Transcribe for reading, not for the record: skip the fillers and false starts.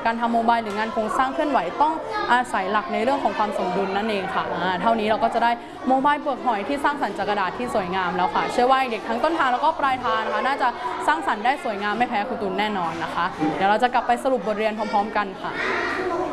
การทำโมบายหรืองานโครงสร้างเคลื่อนไหวต้องอาศัยหลักในเรื่องของความสมดุลนั่นเองค่ะเท่านี้เราก็จะได้โมบายเปลือกหอยที่สร้างสรรค์จากกระดาษที่สวยงามแล้วค่ะเชื่อว่าเด็กทั้งต้นทางแล้วก็ปลายทางนะคะน่าจะสร้างสรรค์ได้สวยงามไม่แพ้ครูตุลแน่นอนนะคะเดี๋ยวเราจะกลับไปสรุปบทเรียนพร้อมๆกันค่ะ